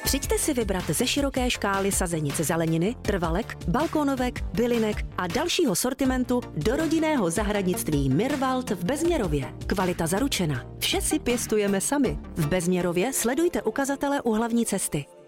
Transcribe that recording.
Přijďte si vybrat ze široké škály sazenic zeleniny, trvalek, balkónovek, bylinek a dalšího sortimentu do rodinného zahradnictví Mirwald v Bezměrově. Kvalita zaručena. Vše si pěstujeme sami. V Bezměrově sledujte ukazatele u hlavní cesty.